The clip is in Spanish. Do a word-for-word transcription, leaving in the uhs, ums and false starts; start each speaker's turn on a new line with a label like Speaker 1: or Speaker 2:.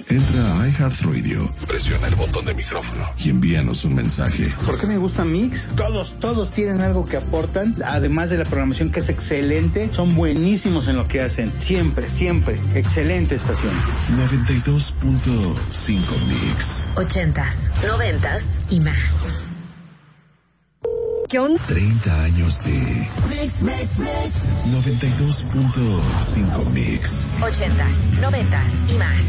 Speaker 1: Entra a iHeartRadio, presiona el botón de micrófono y envíanos un mensaje.
Speaker 2: ¿Por qué me gusta Mix? Todos, todos tienen algo que aportan, además de la programación que es excelente, son buenísimos en lo que hacen. Siempre, siempre. Excelente estación.
Speaker 1: noventa y dos punto cinco Mix.
Speaker 3: Ochentas, noventas y más.
Speaker 4: ¿Qué onda?
Speaker 1: treinta años de Mix, Mix, Mix. noventa y dos punto cinco Mix.
Speaker 3: Ochentas, noventas y más.